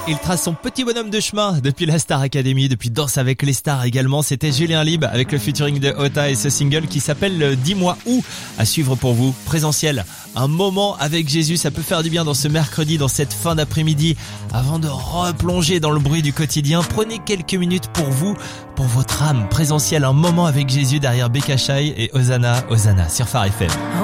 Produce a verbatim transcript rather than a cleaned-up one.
Il trace son petit bonhomme de chemin depuis la Star Academy, depuis Danse avec les stars également. C'était Julien Lieb avec le featuring de Ota et ce single qui s'appelle Dis-moi où. À suivre pour vous, présentiel. Un moment avec Jésus, ça peut faire du bien dans ce mercredi, dans cette fin d'après-midi. Avant de replonger dans le bruit du quotidien, prenez quelques minutes pour vous, pour votre âme. Présentiel, un moment avec Jésus derrière Bekashai et Hosanna, Hosanna sur Phare F M.